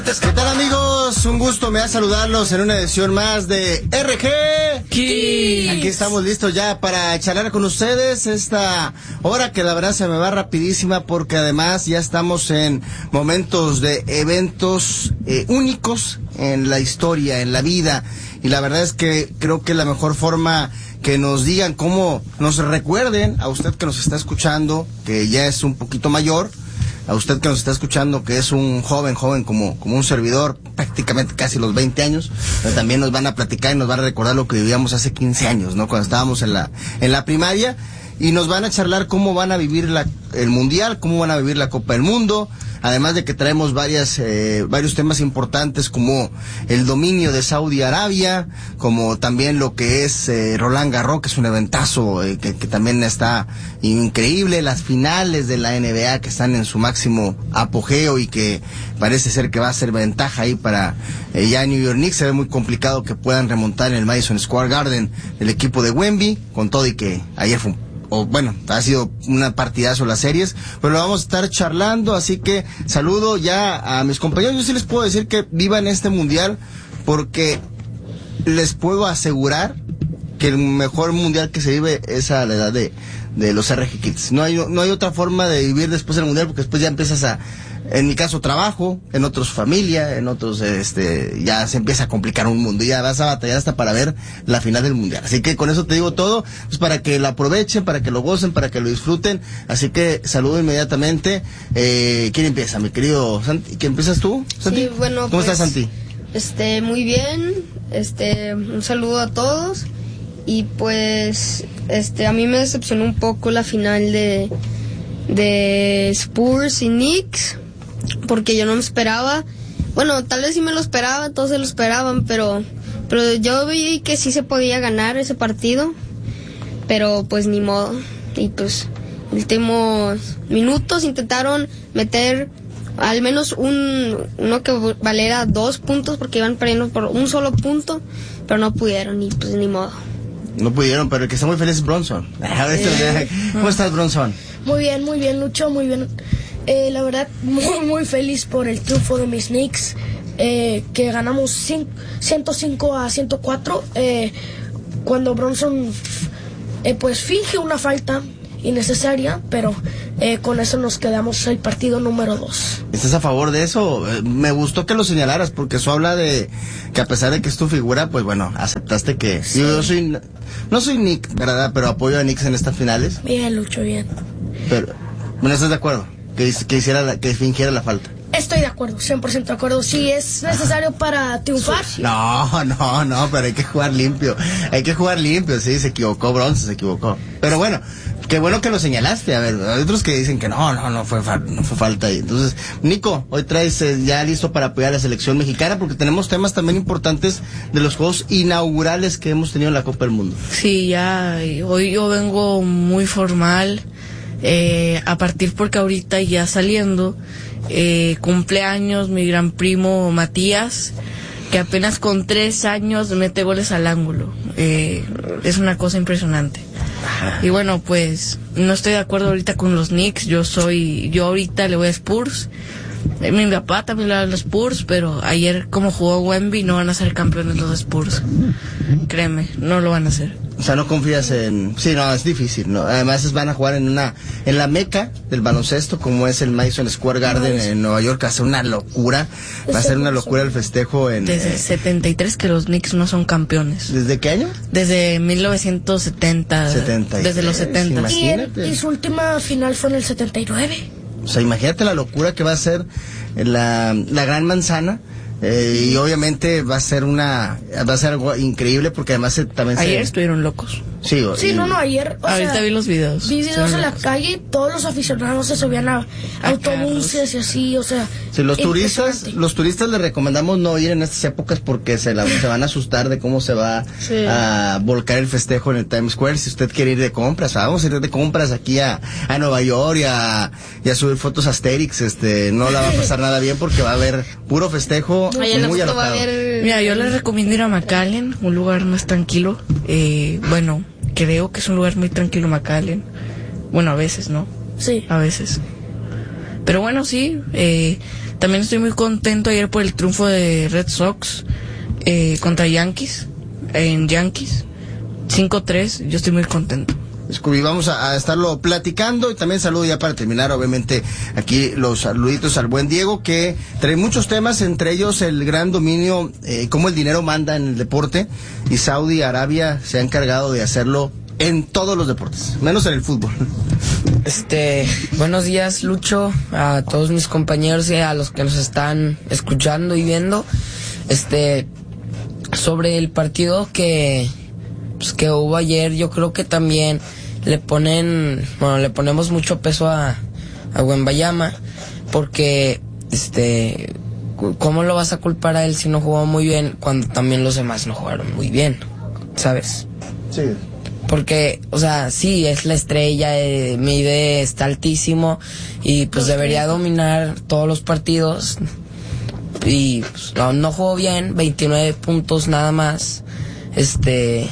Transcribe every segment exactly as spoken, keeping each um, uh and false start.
¿Qué tal, amigos? Un gusto me da saludarlos en una edición más de R G Kids. Aquí estamos listos ya para charlar con ustedes esta hora que la verdad se me va rapidísima, porque además ya estamos en momentos de eventos eh, únicos en la historia, en la vida, y la verdad es que creo que la mejor forma que nos digan cómo nos recuerden a usted que nos está escuchando, que ya es un poquito mayor, a usted que nos está escuchando, que es un joven, joven como, como un servidor, prácticamente casi los veinte años, pero también nos van a platicar y nos van a recordar lo que vivíamos hace quince años, ¿no? Cuando estábamos en la, en la primaria, y nos van a charlar cómo van a vivir la, el Mundial, cómo van a vivir la Copa del Mundo, además de que traemos varias, eh, varios temas importantes como el dominio de Saudi Arabia, como también lo que es eh, Roland Garros, que es un eventazo eh, que, que también está increíble, las finales de la N B A que están en su máximo apogeo y que parece ser que va a ser ventaja ahí para eh, ya New York Knicks. Se ve muy complicado que puedan remontar en el Madison Square Garden el equipo de Wemby, con todo y que ayer fue un o bueno, ha sido una partidazo las series, pero lo vamos a estar charlando, así que saludo ya a mis compañeros. Yo sí les puedo decir que vivan este mundial, porque les puedo asegurar que el mejor mundial que se vive es a la edad de, de los R G Kids. No hay, no hay otra forma de vivir después del mundial, porque después ya empiezas a, en mi caso, trabajo, en otros familia, en otros, este, ya se empieza a complicar un mundo, y ya vas a batallar hasta para ver la final del mundial. Así que con eso te digo todo, pues para que lo aprovechen, para que lo gocen, para que lo disfruten. Así que saludo inmediatamente. Eh, ¿quién empieza, mi querido Santi? ¿Quién empiezas tú, Santi? Sí, bueno, ¿Cómo pues, estás, Santi? Este, muy bien. Este, un saludo a todos. Y pues, este, a mí me decepcionó un poco la final de, de Spurs y Knicks, porque yo no me esperaba. Bueno, tal vez sí me lo esperaba, todos se lo esperaban, pero, pero yo vi que sí se podía ganar ese partido, pero pues ni modo. Y pues, últimos minutos intentaron meter al menos un uno que valiera dos puntos, porque iban perdiendo por un solo punto, pero no pudieron, y pues ni modo. No pudieron, pero el que está muy feliz es Bronson. ¿Cómo estás, Bronson? Muy bien, muy bien, Lucho, muy bien. Eh, la verdad, muy, muy feliz por el triunfo de mis Knicks, eh, que ganamos ciento cinco a ciento cuatro, eh, cuando Bronson eh, pues finge una falta innecesaria, pero eh, con eso nos quedamos el partido número dos. ¿Estás a favor de eso? Eh, me gustó que lo señalaras, porque eso habla de que a pesar de que es tu figura, pues bueno, aceptaste que... Sí. Yo, yo soy... No soy Nick, ¿verdad? Pero apoyo a Knicks en estas finales. Bien, Lucho, bien. Pero, bueno, ¿estás de acuerdo? Que, que hiciera la, que fingiera la falta. Estoy de acuerdo, cien por ciento de acuerdo. Si es necesario para triunfar. No, no, no, pero hay que jugar limpio. Hay que jugar limpio, sí, se equivocó Bronson, se equivocó. Pero bueno, qué bueno que lo señalaste. A ver, hay otros que dicen que no, no, no fue, no fue falta. Entonces, Nico, hoy traes eh, ya listo para apoyar a la selección mexicana, porque tenemos temas también importantes de los juegos inaugurales que hemos tenido en la Copa del Mundo. Sí, ya, hoy yo vengo muy formal, eh, a partir porque ahorita ya saliendo, eh, cumpleaños mi gran primo Matías, que apenas con tres años mete goles al ángulo. Eh, es una cosa impresionante. Y bueno, pues no estoy de acuerdo ahorita con los Knicks. Yo soy, yo ahorita le voy a Spurs. Eh, mi papá también le va a los Spurs, pero ayer como jugó Wemby no van a ser campeones los Spurs. Créeme, no lo van a hacer. O sea, no confías en... Sí, no, es difícil, ¿no? Además van a jugar en una... En la meca del baloncesto, como es el Madison Square Garden en Nueva York. Va a ser una locura. Va a ser una locura el festejo en... Desde el setenta y tres que los Knicks no son campeones. ¿Desde qué año? Desde mil novecientos setenta. setenta y tres, desde los setenta. Y, el, y su última final fue en el setenta y nueve. O sea, imagínate la locura que va a ser la, la Gran Manzana. Eh, y obviamente va a ser una va a ser algo increíble, porque además se, también ayer se... estuvieron locos. Sí, sí y... no, no, ayer o ahorita sea, vi los videos. Vi videos en la calle, todos los aficionados se subían a, a autobuses y así, o sea. Sí, los turistas, los turistas les recomendamos no ir en estas épocas, porque se, la, se van a asustar de cómo se va sí. a volcar el festejo en el Times Square. Si usted quiere ir de compras, vamos a ir de compras aquí a, a Nueva York y a, y a subir fotos a Asterix, este, no la va a pasar nada bien, porque va a haber puro festejo, Ay, muy alocado. Mira, yo les recomiendo ir a McAllen, un lugar más tranquilo. Eh, bueno, creo que es un lugar muy tranquilo McAllen. Bueno, a veces, ¿no? Sí. A veces. Pero bueno, sí, eh, También estoy muy contento ayer por el triunfo de Red Sox eh, contra Yankees, en Yankees, cinco tres, yo estoy muy contento. Scooby, vamos a, a estarlo platicando y también saludo ya para terminar, obviamente, aquí los saluditos al buen Diego, que trae muchos temas, entre ellos el gran dominio, eh, cómo el dinero manda en el deporte, y Saudi Arabia se ha encargado de hacerlo en todos los deportes, menos en el fútbol. Este, buenos días, Lucho, a todos mis compañeros y a los que nos están escuchando y viendo. Este, sobre el partido que, pues, que hubo ayer, yo creo que también le ponen, bueno, le ponemos mucho peso a, a Wembayama, porque, este, ¿cómo lo vas a culpar a él si no jugó muy bien cuando también los demás no jugaron muy bien? ¿Sabes? Sí. Porque, o sea, sí, es la estrella, eh, mide, está altísimo y pues debería dominar todos los partidos. Y pues, no, no jugó bien, veintinueve puntos nada más. Este,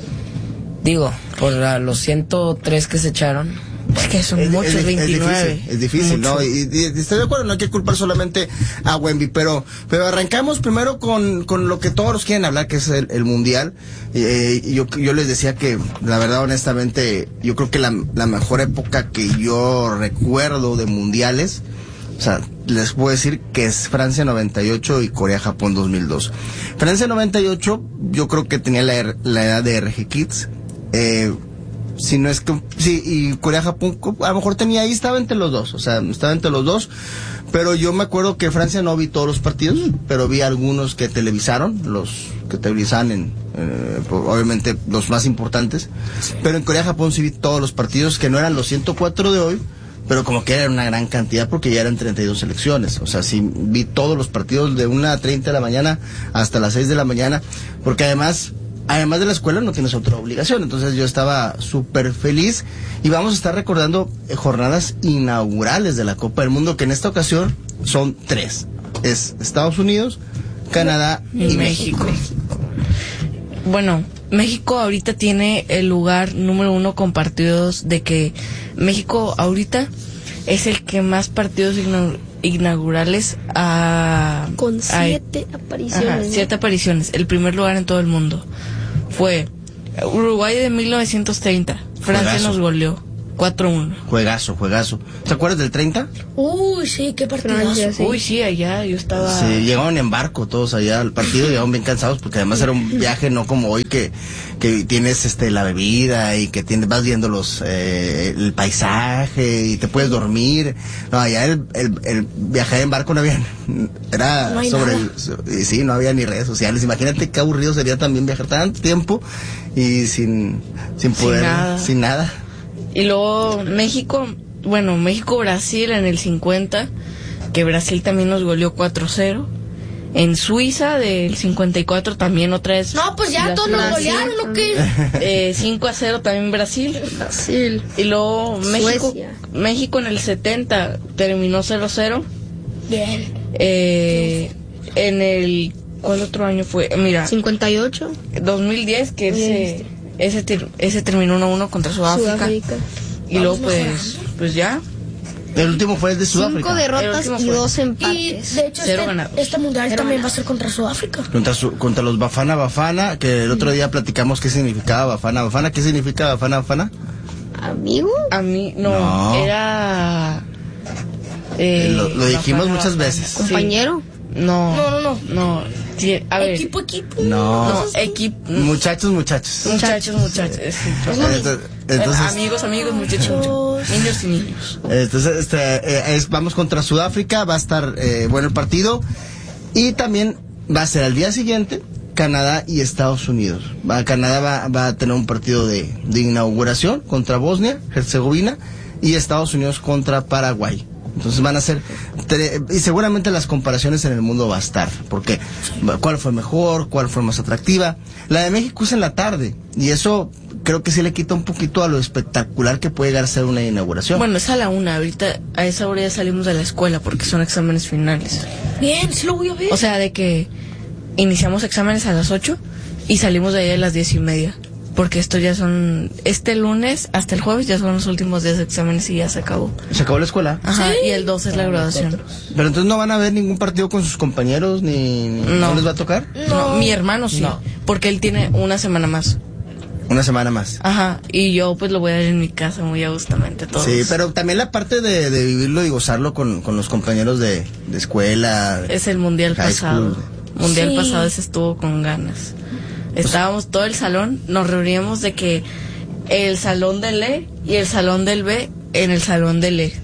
digo, por la, los ciento tres que se echaron. Es que son Es, muchos, es, veintinueve. Es difícil, es difícil, ¿no? Y, y, y estoy de acuerdo, no hay que culpar solamente a Wemby, pero, pero arrancamos primero con, con lo que todos quieren hablar, que es el, el Mundial. Eh, yo, yo les decía que, la verdad, honestamente, yo creo que la, la mejor época que yo recuerdo de mundiales, o sea, les puedo decir que es Francia noventa y ocho y Corea-Japón dos mil dos. Francia noventa y ocho, yo creo que tenía la, la edad de R G Kids, eh, si no es que, sí, y Corea-Japón a lo mejor tenía ahí, estaba entre los dos, o sea, estaba entre los dos, pero yo me acuerdo que Francia no vi todos los partidos, pero vi algunos que televisaron, los que televisaban en, eh, obviamente los más importantes, pero en Corea-Japón sí vi todos los partidos, que no eran los ciento cuatro de hoy, pero como que era una gran cantidad porque ya eran treinta y dos selecciones, o sea, sí vi todos los partidos de una a treinta de la mañana hasta las seis de la mañana, porque además... Además de la escuela no tienes otra obligación, entonces yo estaba súper feliz y vamos a estar recordando eh, jornadas inaugurales de la Copa del Mundo, que en esta ocasión son tres. Es Estados Unidos, Canadá y, y México. México. Bueno, México ahorita tiene el lugar número uno con partidos, de que México ahorita es el que más partidos inaugurales ha... Con siete hay, apariciones. Ajá, siete apariciones, el primer lugar en todo el mundo. Fue Uruguay de mil novecientos treinta. Francia Juegazo. nos goleó cuatro uno. Juegazo, juegazo. ¿Te acuerdas del treinta? Uy, sí, qué partidazo. Francia, sí. Uy, sí, allá yo estaba... Sí, llegaron en barco todos allá al partido, llegaron bien cansados porque además era un viaje no como hoy que, que tienes este la bebida y que tienes, vas viendo los eh, el paisaje y te puedes dormir. No, allá el, el, el viajar en barco no había, era No hay sobre nada. el, sí, no había ni redes sociales. Imagínate qué aburrido sería también viajar tanto tiempo y sin, sin poder, Sin nada. sin nada. Y luego México, bueno, México-Brasil en el cincuenta, que Brasil también nos goleó cuatro cero. En Suiza del cincuenta y cuatro también otra vez. No, pues ya la todos nos Brasil, golearon, ¿o qué? eh, cinco a cero también Brasil. Brasil. Y luego México, Suecia. México en el setenta terminó cero cero. Bien. Eh, en el, ¿cuál otro año fue? Mira, cincuenta y ocho. dos mil diez, que ese, ese, ter- ese terminó uno a uno contra Sudáfrica. Sudáfrica. Y luego Vamos pues, pues ya. El último fue el de Sudáfrica. Cinco derrotas El último y fue- dos Y empates. de hecho Cero este, ganados. este mundial Cero también va a ganados. ser contra Sudáfrica. Contra, su, contra los Bafana Bafana, que el otro día platicamos qué significaba Bafana Bafana. ¿Qué significa Bafana Bafana? ¿Amigo? A mí, no, No. era... eh, lo, lo dijimos Bafana, muchas Bafana. veces. Sí. ¿Compañero? No, No, no, no. no. Sí, a ver, Equipo, equipo. No. no, equipo... Muchachos, muchachos. Muchachos, muchachos. sí. Entonces, entonces, amigos, amigos, muchachos. Niños y niños. entonces, este, eh, es- vamos contra Sudáfrica, va a estar eh, bueno el partido. Y también va a ser al día siguiente Canadá y Estados Unidos. Va, Canadá va, va a tener un partido de, de inauguración contra Bosnia, Herzegovina, y Estados Unidos contra Paraguay. Entonces van a ser, tre- y seguramente las comparaciones en el mundo va a estar, porque cuál fue mejor, cuál fue más atractiva. La de México es en la tarde, y eso creo que sí le quita un poquito a lo espectacular que puede llegar a ser una inauguración. Bueno, es a la una. Ahorita a esa hora ya salimos de la escuela porque son exámenes finales. Bien, sí lo voy a ver. O sea, de que iniciamos exámenes a las ocho y salimos de ahí a las diez y media. porque esto ya son, este lunes hasta el jueves ya son los últimos días de exámenes y ya se acabó. ¿Se acabó la escuela? Ajá, y el doce es la graduación. Pero entonces no van a ver ningún partido con sus compañeros, ni, ni- No. ¿no les va a tocar? No, mi hermano sí, No. porque él tiene una semana más. Una semana más. Ajá, y yo pues lo voy a ver en mi casa muy agustamente todos. Sí, pero también la parte de, de vivirlo y gozarlo con, con los compañeros de, de escuela. Es el mundial High pasado. school. Mundial Sí. pasado ese estuvo con ganas. Estábamos todo el salón, nos reuníamos de que el salón del E y el salón del B en el salón del E.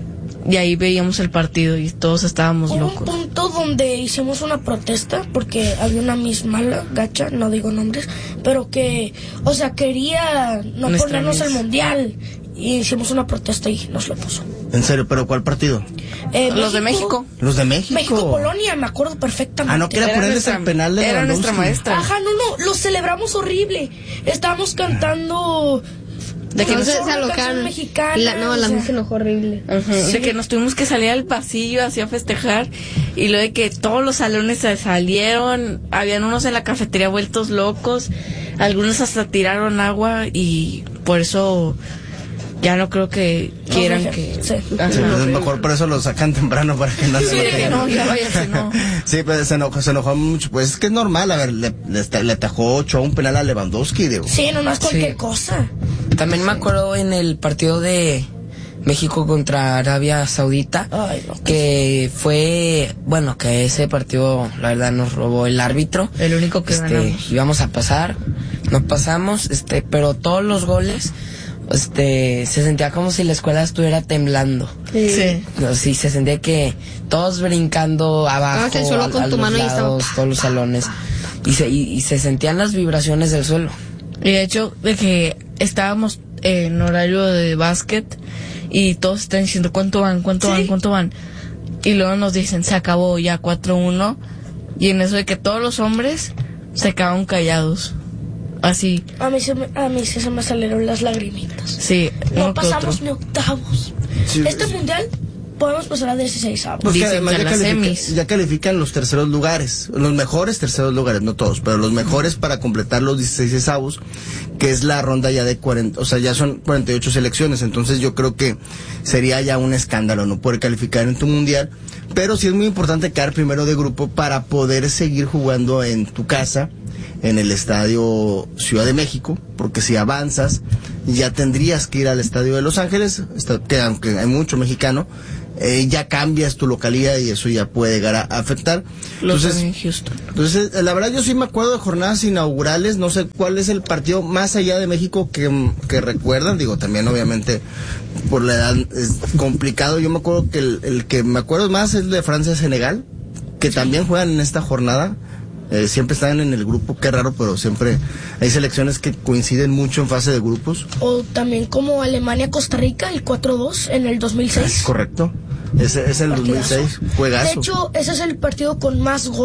Y ahí veíamos el partido y todos estábamos Hubo un locos. punto donde hicimos una protesta porque había una Miss mala, gacha, no digo nombres, pero que, o sea, quería no Nuestra ponernos el Miss. mundial y hicimos una protesta y nos lo puso. En serio, ¿pero cuál partido? Eh, Los de México. Los de México. México-Polonia, me acuerdo perfectamente. Ah, no, que era Era ponerles nuestra- el penal de era nuestra Lewandowski. maestra. Ajá, no, no, lo celebramos horrible. Estábamos cantando... De que Entonces nos- se una alocaron. canción mexicana, La, no, la o sea. mía se enojó horrible. Ujú, De que nos tuvimos que salir al pasillo así a festejar y luego de que todos los salones se salieron, habían unos en la cafetería vueltos locos, algunos hasta tiraron agua y por eso ya no creo que quieran no, que... sí. Ajá. Sí, entonces mejor por eso lo sacan temprano para que no Sí, se de que enojen. no, ya váyase, no. Sí, pero se enojó, se enojó mucho. Pues es que es normal, a ver, le, le, esta- le atajó ocho a un penal a Lewandowski, digo. Sí, no, no es cualquier Sí. cosa. También me acuerdo en el partido de México contra Arabia Saudita, Ay, no. que fue, bueno, que ese partido la verdad nos robó el árbitro. El único que este, ganamos. íbamos a pasar, no pasamos, este, pero todos los goles, este, se sentía como si la escuela estuviera temblando. Sí. No, sí, se sentía que todos brincando abajo, Ah, que solo a- con a tu los mano y estaba lados, pa, todos los salones, y se, y, y se sentían las vibraciones del suelo. Y de hecho, de que estábamos en horario de básquet y todos están diciendo cuánto van, cuánto van, cuánto van. Y luego nos dicen, se acabó ya cuatro uno. Y en eso de que todos los hombres se quedaron callados. Así, A mí, se me, a mí sí se me salieron las lagrimitas. sí, No uno que pasamos otro. ni octavos. Sí, este sí. mundial podemos pasar a dieciséis avos. Pues que Dicen además que ya, las califica- semis. ya califican los terceros lugares, los mejores terceros lugares, no todos, pero los mejores para completar los dieciséis avos, que es la ronda ya de cuarenta, o sea, ya son cuarenta y ocho selecciones, entonces yo creo que sería ya un escándalo no poder calificar en tu mundial, pero sí es muy importante quedar primero de grupo para poder seguir jugando en tu casa, en el estadio Ciudad de México, porque si avanzas ya tendrías que ir al estadio de Los Ángeles, está- que aunque hay mucho mexicano, eh, ya cambias tu localidad y eso ya puede llegar a afectar. Los Entonces, en Houston. entonces, eh, la verdad yo sí me acuerdo de jornadas inaugurales, no sé cuál es el partido más allá de México que, que recuerdan, digo, también obviamente por la edad es complicado, yo me acuerdo que el, el que me acuerdo más es el de Francia-Senegal, que también juegan en esta jornada. Eh, siempre están en el grupo, qué raro, pero siempre hay selecciones que coinciden mucho en fase de grupos. O también como Alemania-Costa Rica, el cuatro dos en el dos mil seis. Correcto. Ese es el dos mil seis, De juegazo. hecho, ese es el partido con más goles